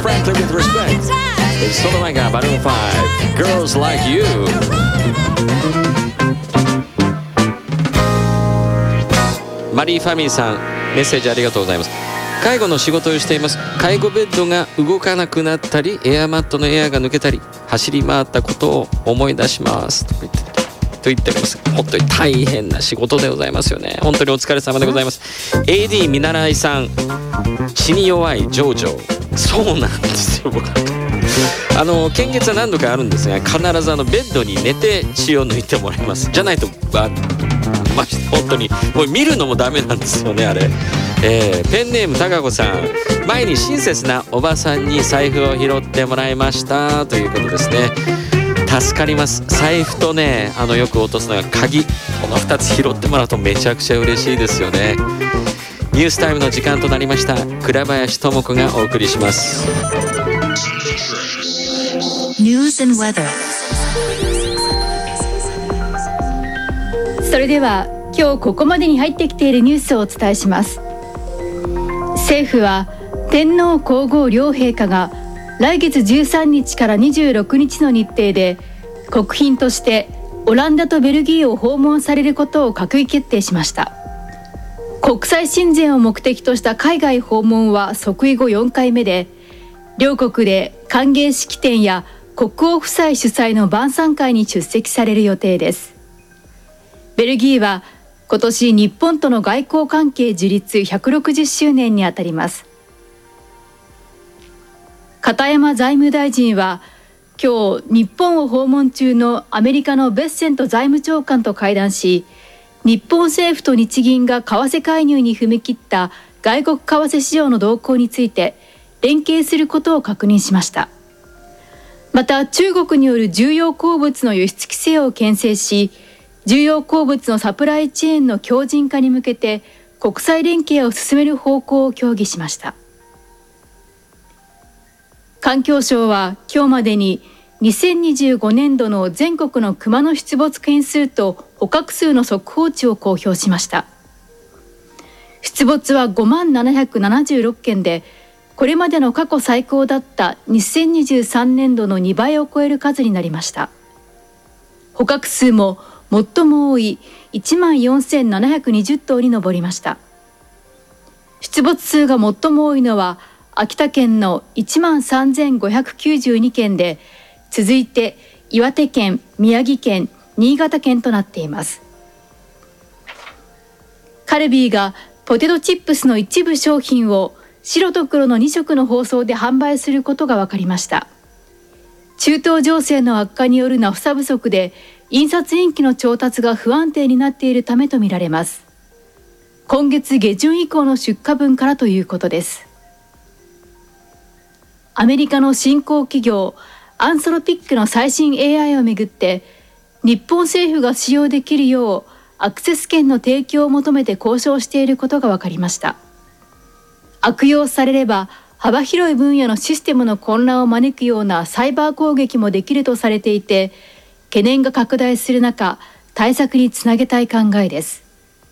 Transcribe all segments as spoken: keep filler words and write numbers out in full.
Frankly with respect その前がバルーンファイブ Girls Like You。 マリーファミーさんメッセージありがとうございます。介護の仕事をしています。介護ベッドが動かなくなったりエアマットのエアが抜けたり走り回ったことを思い出しますと言ってと言っております。本当に大変な仕事でございますよね。本当にお疲れ様でございます。 エーディー 見習いさん血に弱いジョージョ。そうなんですよ。僕あの献血は何度かあるんですが必ずあのベッドに寝て血を抜いてもらいます。じゃないとあまして本当にもう見るのもダメなんですよねあれ。えー、ペンネームたかこさん前に親切なおばさんに財布を拾ってもらいましたということですね。助かります。財布とねあのよく落とすのが鍵、このふたつ拾ってもらうとめちゃくちゃ嬉しいですよね。ニュースタイムの時間となりました。倉林智子がお送りします。 News and weather。 それでは今日ここまでに入ってきているニュースをお伝えします。政府は天皇皇后両陛下が来月じゅうさんにちからにじゅうろくにちの日程で国賓としてオランダとベルギーを訪問されることを閣議決定しました。国際親善を目的とした海外訪問は即位後よんかいめで、両国で歓迎式典や国王夫妻主催の晩餐会に出席される予定です。ベルギーは今年日本との外交関係樹立ひゃくろくじゅっしゅうねんにあたります。片山財務大臣は今日日本を訪問中のアメリカのベッセント財務長官と会談し、日本政府と日銀が為替介入に踏み切った外国為替市場の動向について連携することを確認しました。また中国による重要鉱物の輸出規制を牽制し、重要鉱物のサプライチェーンの強靭化に向けて国際連携を進める方向を協議しました。環境省は今日までににせんにじゅうごねんどの全国のクマの出没件数と捕獲数の速報値を公表しました。出没はごまんななひゃくななじゅうろっけんで、これまでの過去最高だったにせんにじゅうさんねんどのにばいを超える数になりました。捕獲数も最も多い いちまんよんせんななひゃくにじゅっとうに上りました。出没数が最も多いのは秋田県の いちまんさんぜんごひゃくきゅうじゅうにけんで、続いて岩手県、宮城県、新潟県となっています。カルビーがポテトチップスの一部商品を白と黒のにしょくの包装で販売することが分かりました。中東情勢の悪化によるナフサ不足で印刷インキの調達が不安定になっているためとみられます。今月下旬以降の出荷分からということです。アメリカの新興企業アンソロピックの最新 エーアイ をめぐって、日本政府が使用できるようアクセス権の提供を求めて交渉していることが分かりました。悪用されれば幅広い分野のシステムの混乱を招くようなサイバー攻撃もできるとされていて、懸念が拡大する中、対策につなげたい考えです。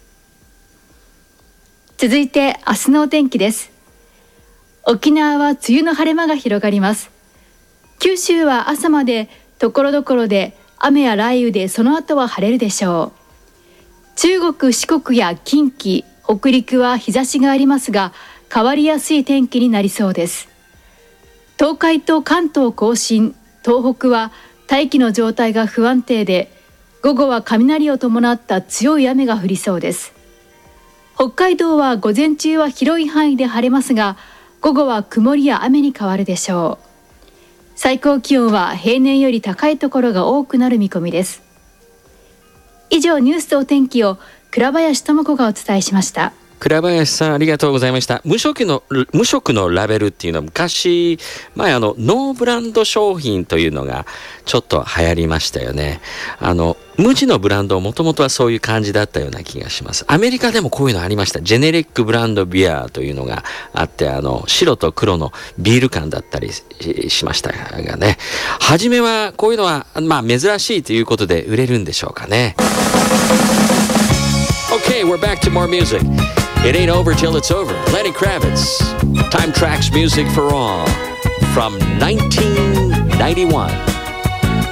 続いて明日のお天気です。沖縄は梅雨の晴れ間が広がります。九州は朝までところどころで雨や雷雨で、その後は晴れるでしょう。中国、四国や近畿、北陸は日差しがありますが、変わりやすい天気になりそうです。東海と関東甲信、東北は大気の状態が不安定で、午後は雷を伴った強い雨が降りそうです。北海道は午前中は広い範囲で晴れますが、午後は曇りや雨に変わるでしょう。最高気温は平年より高いところが多くなる見込みです。以上、ニュースとお天気を倉林智子がお伝えしました。 倉林さんありがとうございました。無色の無色のラベルっていうのは昔前あのノーブランド商品というのがちょっと流行りましたよね。あの無地のブランドもともとはそういう感じだったような気がします。アメリカでもこういうのありました。ジェネリックブランドビアというのがあって、あの白と黒のビール缶だったりしましたがね。初めはこういうのはまあ珍しいということで売れるんでしょうかね。Okay, we're back to more music. It ain't over till it's over. Lenny Kravitz. Time Tracks Music for All. from nineteen ninety-one